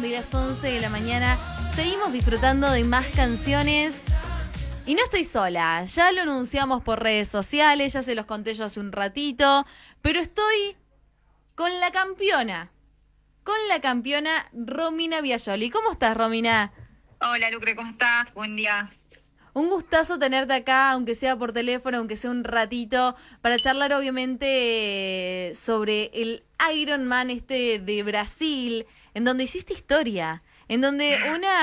de las 11 de la mañana. Seguimos disfrutando de más canciones. Y no estoy sola, ya lo anunciamos por redes sociales, ya se los conté yo hace un ratito, pero estoy con la campeona Romina Biagioli. ¿Cómo estás, Romina? Hola, Lucre, ¿cómo estás? Buen día. Un gustazo tenerte acá, aunque sea por teléfono, aunque sea un ratito, para charlar obviamente sobre el Ironman de Brasil, en donde hiciste historia, en donde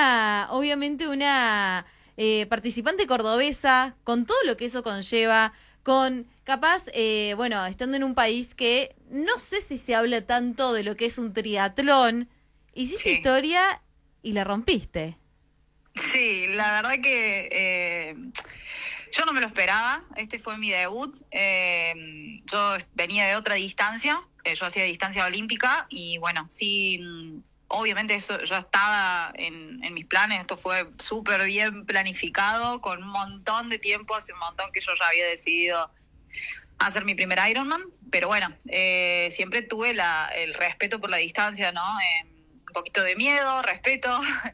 una participante cordobesa, con todo lo que eso conlleva, con capaz, estando en un país que no sé si se habla tanto de lo que es un triatlón, hiciste Sí. historia y la rompiste. Sí, la verdad que yo no me lo esperaba. Este fue mi debut. Yo venía de otra distancia. Yo hacía distancia olímpica y bueno, sí, obviamente eso ya estaba en mis planes. Esto fue súper bien planificado, con un montón de tiempo. Hace un montón que yo ya había decidido hacer mi primer Ironman. Pero bueno, siempre tuve el respeto por la distancia, ¿no? Un poquito de miedo, respeto,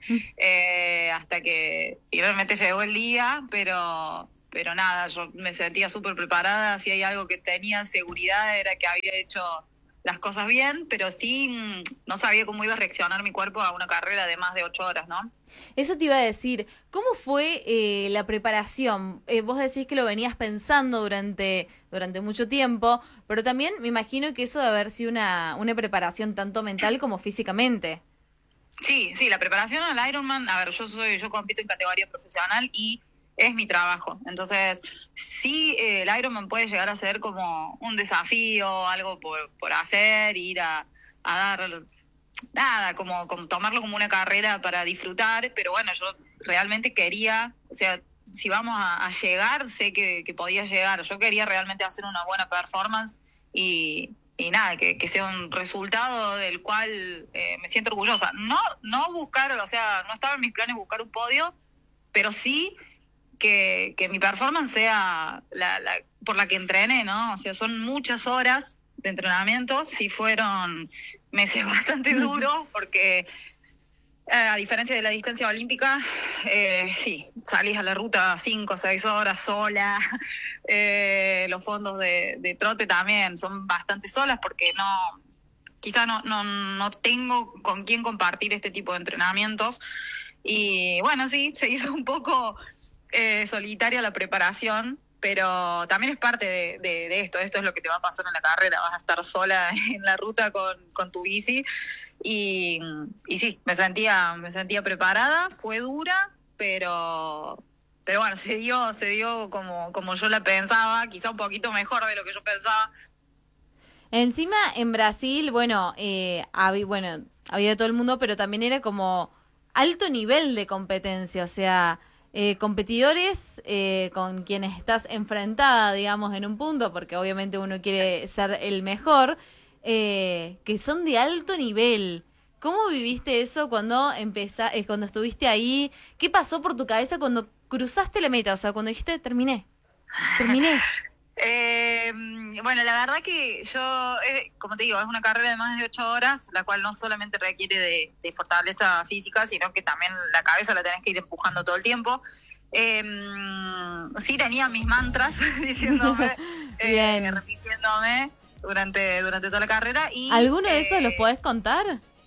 hasta que finalmente llegó el día, pero nada, yo me sentía súper preparada. Si hay algo que tenía seguridad era que había hecho las cosas bien, pero sí no sabía cómo iba a reaccionar mi cuerpo a una carrera de más de 8 horas, ¿no? Eso te iba a decir, ¿cómo fue la preparación? Vos decís que lo venías pensando durante mucho tiempo, pero también me imagino que eso debe haber sido una preparación tanto mental como físicamente. Sí, la preparación al Ironman, a ver, yo compito en categoría profesional y es mi trabajo. Entonces, sí, el Ironman puede llegar a ser como un desafío, algo por hacer, ir a dar, nada, como tomarlo como una carrera para disfrutar, pero bueno, yo realmente quería, o sea, si vamos a llegar, sé que podía llegar. Yo quería realmente hacer una buena performance y nada, que sea un resultado del cual me siento orgullosa. No buscar, o sea, no estaba en mis planes buscar un podio, pero sí que mi performance sea por la que entrené, ¿no? O sea, son muchas horas de entrenamiento, sí fueron meses bastante duros, porque a diferencia de la distancia olímpica, sí, salís a la ruta 5 o 6 horas sola. Los fondos de trote también son bastante solas porque quizá no tengo con quién compartir este tipo de entrenamientos. Y bueno, sí, se hizo un poco solitaria la preparación, pero también es parte de esto. Esto es lo que te va a pasar en la carrera. Vas a estar sola en la ruta con tu bici. Y sí, me sentía preparada. Fue dura, pero bueno, se dio como yo la pensaba, quizá un poquito mejor de lo que yo pensaba. Encima, en Brasil, había de todo el mundo, pero también era como alto nivel de competencia, o sea, competidores con quienes estás enfrentada, digamos, en un punto, porque obviamente uno quiere ser el mejor, que son de alto nivel. ¿Cómo viviste eso cuando estuviste ahí? ¿Qué pasó por tu cabeza cuando cruzaste la meta? O sea, cuando dijiste, terminé. Eh, bueno, la verdad que yo, como te digo, es una carrera de más de 8 horas, la cual no solamente requiere de fortaleza física, sino que también la cabeza la tenés que ir empujando todo el tiempo. Sí tenía mis mantras diciéndome, Bien. repitiéndome durante toda la carrera y ¿Alguno de esos los podés contar?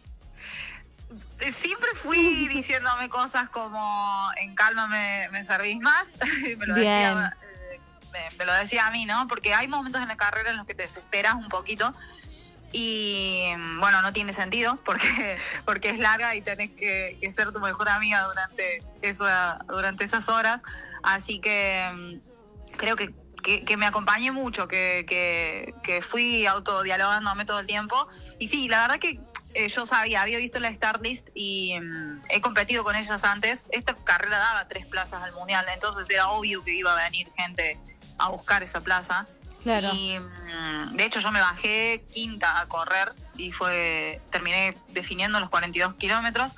siempre fui diciéndome cosas como en calma me servís más. me lo Bien. decía me lo decía a mí, ¿no? Porque hay momentos en la carrera en los que te desesperas un poquito y bueno, no tiene sentido porque es larga y tenés que ser tu mejor amiga durante esas horas. Así que creo que me acompañé mucho, que fui autodialogándome todo el tiempo. Y sí, la verdad que yo había visto la Start List y he competido con ellas antes. Esta carrera daba 3 plazas al mundial, entonces era obvio que iba a venir gente a buscar esa plaza. Claro. Y de hecho yo me bajé quinta a correr y terminé definiendo los 42 kilómetros.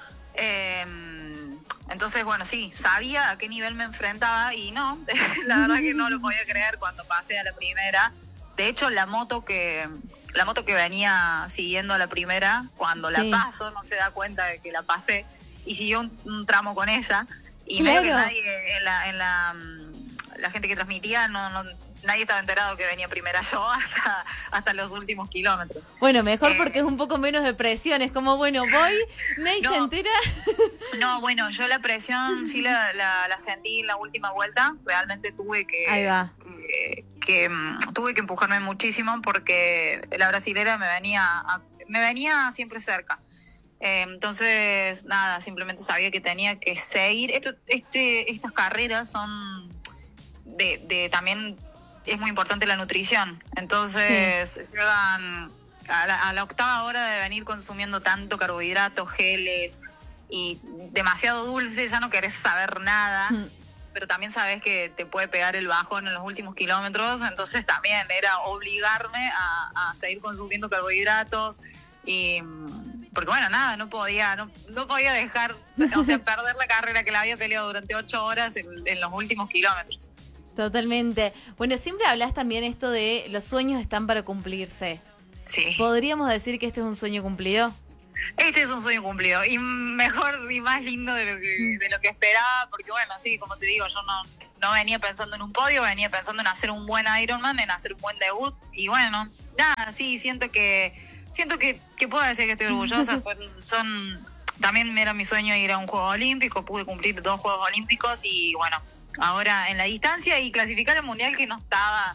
Entonces, bueno, sí, sabía a qué nivel me enfrentaba y no, la verdad que no lo podía creer cuando pasé a la primera. De hecho, la moto que venía siguiendo a la primera, cuando la paso, no se da cuenta de que la pasé, y siguió un tramo con ella, y medio que nadie, la gente que transmitía, nadie estaba enterado que venía primera yo hasta los últimos kilómetros. Bueno, mejor porque es un poco menos de presión, es como, bueno, voy, May se entera. No, bueno, yo la presión sí la sentí en la última vuelta, realmente tuve que... Ahí va. Tuve que empujarme muchísimo porque la brasilera me venía siempre cerca. Entonces, nada, simplemente sabía que tenía que seguir. Estas carreras son también es muy importante la nutrición. Entonces, llegan a la octava hora de venir consumiendo tanto carbohidratos, geles y demasiado dulce, ya no querés saber nada. Pero también sabes que te puede pegar el bajón en los últimos kilómetros, entonces también era obligarme a seguir consumiendo carbohidratos, y porque bueno, nada, no podía dejar, o sea, perder la carrera que la había peleado durante 8 horas en los últimos kilómetros. Totalmente. Bueno, siempre hablas también esto de los sueños están para cumplirse. Sí. ¿Podríamos decir que este es un sueño cumplido? Este es un sueño cumplido, y mejor y más lindo de lo que esperaba, porque bueno, sí, como te digo, yo no venía pensando en un podio, venía pensando en hacer un buen Ironman, en hacer un buen debut, y bueno, nada, sí, siento que puedo decir que estoy orgullosa. También era mi sueño ir a un Juego Olímpico, pude cumplir 2 Juegos Olímpicos, y bueno, ahora en la distancia y clasificar al Mundial, que no estaba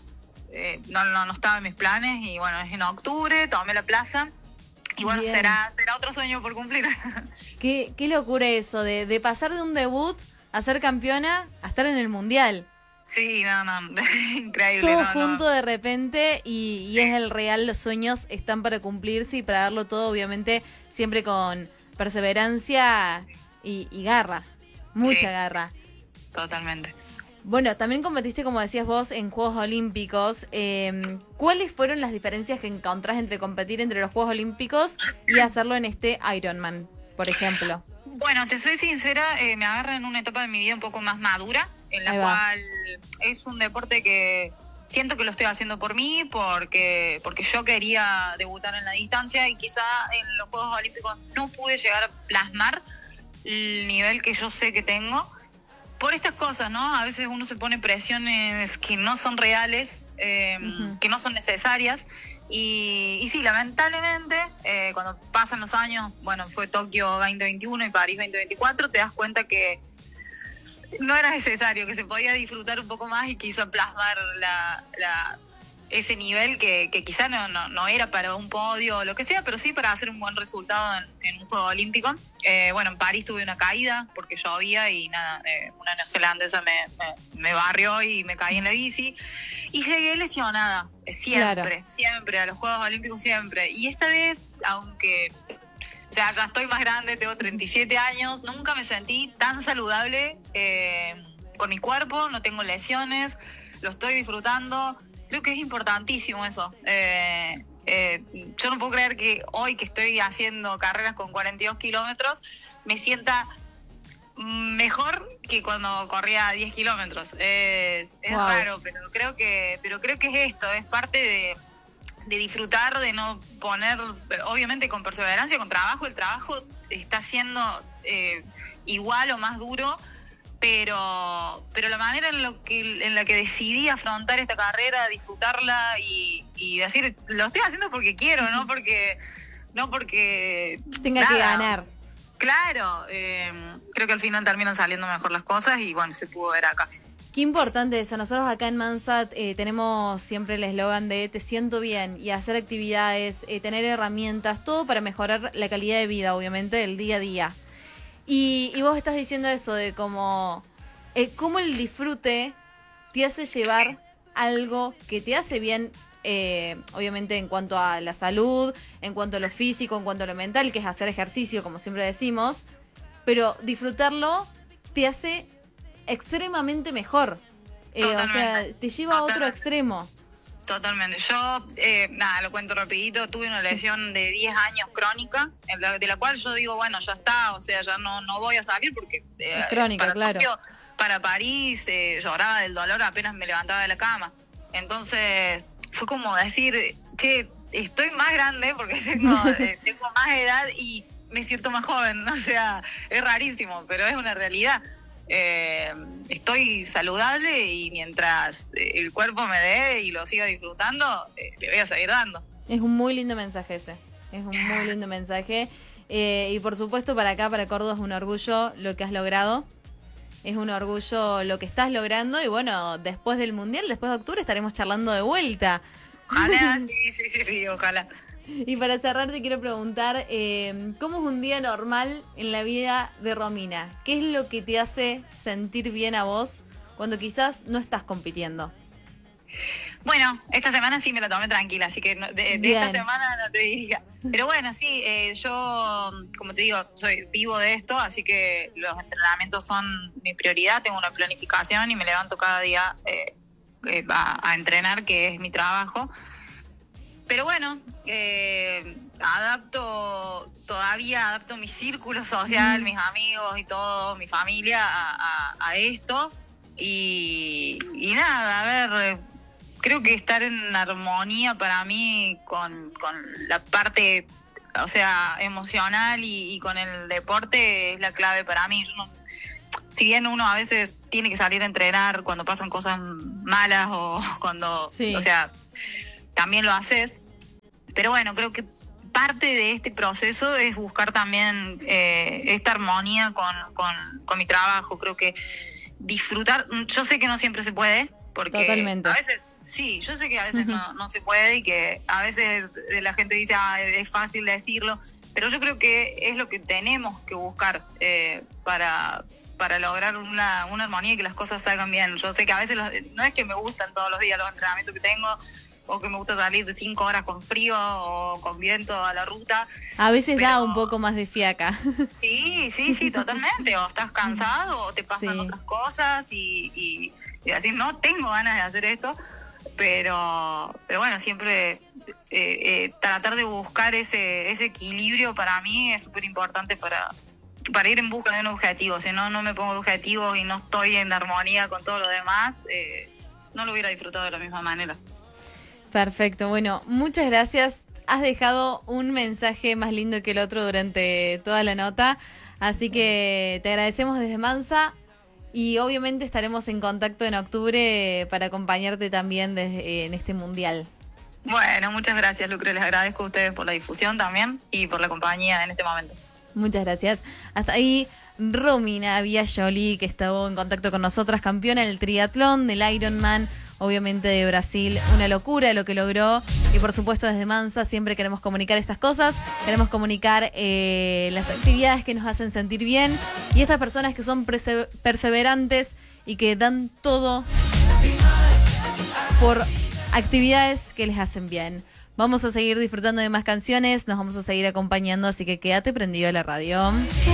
en mis planes, y bueno, es en octubre, tomé la plaza. Y bueno, será otro sueño por cumplir. Qué locura eso, de pasar de un debut a ser campeona a estar en el Mundial. Sí, increíble. Todo junto de repente y es el real, los sueños están para cumplirse y para darlo todo, obviamente, siempre con perseverancia y garra, mucha garra. Totalmente. Bueno, también competiste, como decías vos, en Juegos Olímpicos. ¿Cuáles fueron las diferencias que encontrás entre competir entre los Juegos Olímpicos y hacerlo en este Ironman, por ejemplo? Bueno, te soy sincera, me agarra en una etapa de mi vida un poco más madura, en la cual es un deporte que siento que lo estoy haciendo por mí, porque yo quería debutar en la distancia, y quizá en los Juegos Olímpicos no pude llegar a plasmar el nivel que yo sé que tengo. Por estas cosas, ¿no? A veces uno se pone presiones que no son reales, que no son necesarias. Y sí, lamentablemente, cuando pasan los años, bueno, fue Tokio 2021 y París 2024, te das cuenta que no era necesario, que se podía disfrutar un poco más, y quiso plasmar ese nivel que quizá no era para un podio o lo que sea, pero sí para hacer un buen resultado en un Juego Olímpico. Bueno, en París tuve una caída porque llovía y nada, una neozelandesa me barrió y me caí en la bici y llegué lesionada, siempre a los Juegos Olímpicos, siempre. Y esta vez, aunque, o sea, ya estoy más grande, tengo 37 años, nunca me sentí tan saludable con mi cuerpo, no tengo lesiones, lo estoy disfrutando. Creo que es importantísimo eso. Yo no puedo creer que hoy que estoy haciendo carreras con 42 kilómetros me sienta mejor que cuando corría 10 kilómetros. Es raro, pero creo que es esto, es parte de disfrutar, de no poner, obviamente con perseverancia, con trabajo. El trabajo está siendo igual o más duro, pero la manera en la que decidí afrontar esta carrera, disfrutarla y decir, lo estoy haciendo porque quiero, no porque tenga que ganar. Claro, creo que al final terminan saliendo mejor las cosas, y bueno, se pudo ver acá. Qué importante eso. Nosotros acá en Mansat tenemos siempre el eslogan de te siento bien, y hacer actividades, tener herramientas, todo para mejorar la calidad de vida, obviamente, del día a día. Y vos estás diciendo eso de cómo el disfrute te hace llevar algo que te hace bien, obviamente en cuanto a la salud, en cuanto a lo físico, en cuanto a lo mental, que es hacer ejercicio, como siempre decimos, pero disfrutarlo te hace extremadamente mejor. O sea, te lleva a otro extremo. Totalmente. Yo, lo cuento rapidito, tuve una lesión de 10 años crónica, de la cual yo digo, bueno, ya está, o sea, ya no voy a salir porque es crónica, claro. Tokio, para París lloraba del dolor apenas me levantaba de la cama. Entonces, fue como decir, che, estoy más grande porque tengo más edad y me siento más joven. O sea, es rarísimo, pero es una realidad. Estoy saludable y mientras el cuerpo me dé y lo siga disfrutando, le voy a seguir dando. Es un muy lindo mensaje ese. Es un muy lindo mensaje. Y por supuesto para acá, para Córdoba, es un orgullo lo que has logrado. Es un orgullo lo que estás logrando. Y bueno, después del Mundial, después de octubre, estaremos charlando de vuelta. Ojalá, sí, ojalá. Y para cerrar te quiero preguntar, ¿cómo es un día normal en la vida de Romina? ¿Qué es lo que te hace sentir bien a vos cuando quizás no estás compitiendo? Bueno, esta semana sí me la tomé tranquila, así que de esta semana no te diría. Pero bueno, sí, yo, como te digo, soy vivo de esto, así que los entrenamientos son mi prioridad, tengo una planificación y me levanto cada día a entrenar, que es mi trabajo. Pero bueno, adapto mi círculo social, mis amigos y todo, mi familia a esto. Y nada, a ver, creo que estar en armonía para mí con la parte, o sea, emocional y con el deporte es la clave para mí. Si bien uno a veces tiene que salir a entrenar cuando pasan cosas malas o cuando, sí, o sea, también lo haces. Pero bueno, creo que parte de este proceso es buscar también esta armonía con mi trabajo. Creo que disfrutar, yo sé que no siempre se puede, porque totalmente. A veces, sí, yo sé que a veces no se puede y que a veces la gente dice, es fácil decirlo, pero yo creo que es lo que tenemos que buscar para lograr una armonía y que las cosas salgan bien. Yo sé que a veces no es que me gustan todos los días los entrenamientos que tengo, o que me gusta salir 5 horas con frío o con viento a la ruta. A veces da un poco más de fiaca. Sí, totalmente. O estás cansado o te pasan otras cosas y decir, no tengo ganas de hacer esto. Pero bueno, siempre tratar de buscar ese equilibrio para mí es súper importante para ir en busca de un objetivo. Si no me pongo objetivos y no estoy en armonía con todo lo demás, no lo hubiera disfrutado de la misma manera. Perfecto, bueno, muchas gracias. Has dejado un mensaje más lindo que el otro durante toda la nota, así que te agradecemos desde Mansa y obviamente estaremos en contacto en octubre para acompañarte también en este mundial. Bueno, muchas gracias, Lucre, les agradezco a ustedes por la difusión también y por la compañía en este momento. Muchas gracias. Hasta ahí Romina Biagioli, que estuvo en contacto con nosotras, campeona del triatlón, del Ironman, obviamente de Brasil. Una locura lo que logró. Y por supuesto desde Mansa siempre queremos comunicar estas cosas. Queremos comunicar las actividades que nos hacen sentir bien. Y estas personas que son perseverantes y que dan todo por actividades que les hacen bien. Vamos a seguir disfrutando de más canciones. Nos vamos a seguir acompañando. Así que quédate prendido a la radio.